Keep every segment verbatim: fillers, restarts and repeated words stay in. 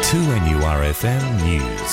two N U R F M News.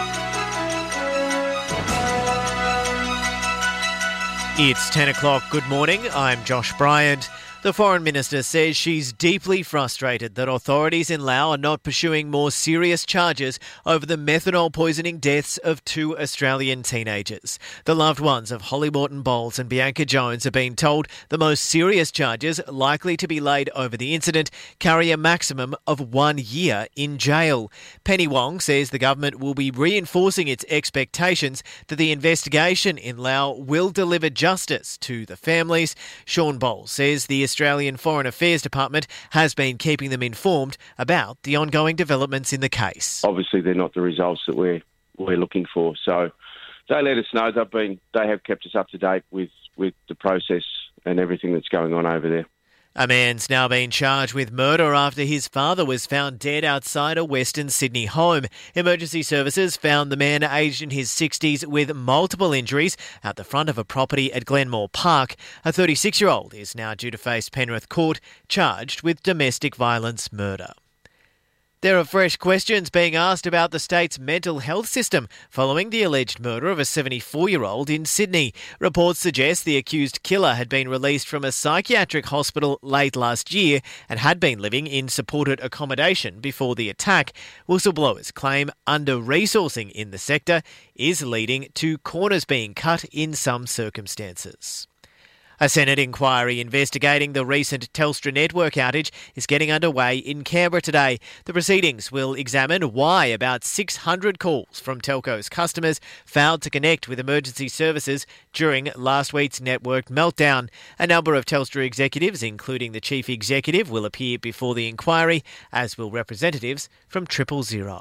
It's ten o'clock. Good morning. I'm Josh Bryant. The Foreign Minister says she's deeply frustrated that authorities in Laos are not pursuing more serious charges over the methanol poisoning deaths of two Australian teenagers. The loved ones of Holly Morton Bowles and Bianca Jones are being told the most serious charges likely to be laid over the incident carry a maximum of one year in jail. Penny Wong says the government will be reinforcing its expectations that the investigation in Laos will deliver justice to the families. Sean Bowles says the Australian Foreign Affairs Department has been keeping them informed about the ongoing developments in the case. Obviously, they're not the results that we're we're looking for. So they let us know. They've been they have kept us up to date with, with the process and everything that's going on over there. A man's now been charged with murder after his father was found dead outside a Western Sydney home. Emergency services found the man aged in his sixties with multiple injuries at the front of a property at Glenmore Park. A thirty-six-year-old is now due to face Penrith Court, charged with domestic violence murder. There are fresh questions being asked about the state's mental health system following the alleged murder of a seventy-four-year-old in Sydney. Reports suggest the accused killer had been released from a psychiatric hospital late last year and had been living in supported accommodation before the attack. Whistleblowers claim under-resourcing in the sector is leading to corners being cut in some circumstances. A Senate inquiry investigating the recent Telstra network outage is getting underway in Canberra today. The proceedings will examine why about six hundred calls from telco's customers failed to connect with emergency services during last week's network meltdown. A number of Telstra executives, including the chief executive, will appear before the inquiry, as will representatives from Triple Zero.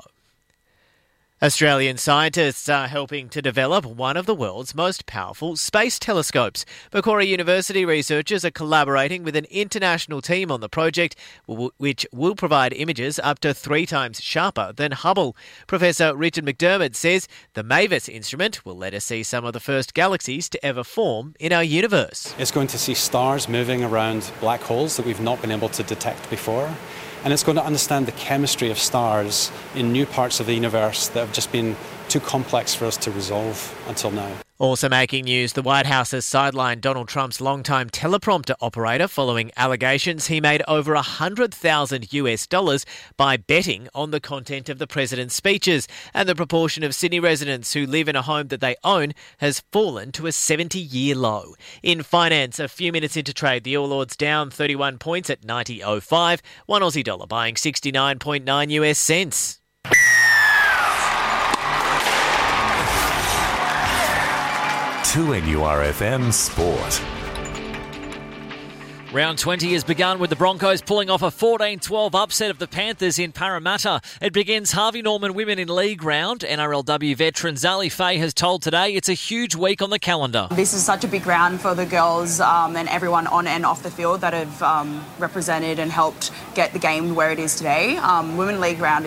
Australian scientists are helping to develop one of the world's most powerful space telescopes. Macquarie University researchers are collaborating with an international team on the project, which will provide images up to three times sharper than Hubble. Professor Richard McDermott says the MAVIS instrument will let us see some of the first galaxies to ever form in our universe. It's going to see stars moving around black holes that we've not been able to detect before. And it's going to understand the chemistry of stars in new parts of the universe that have just been too complex for us to resolve until now. Also making news, the White House has sidelined Donald Trump's longtime teleprompter operator following allegations he made over one hundred thousand US dollars by betting on the content of the president's speeches. And the proportion of Sydney residents who live in a home that they own has fallen to a seventy-year low. In finance, a few minutes into trade, the All Ords down thirty-one points at ninety oh five. One Aussie dollar buying sixty-nine point nine US cents. two N U R F M Sport. Round twenty has begun with the Broncos pulling off a fourteen twelve upset of the Panthers in Parramatta. It begins Harvey Norman Women in League round. N R L W veteran Zali Faye has told Today it's a huge week on the calendar. This is such a big round for the girls um, and everyone on and off the field that have um, represented and helped get the game where it is today. Um, Women League round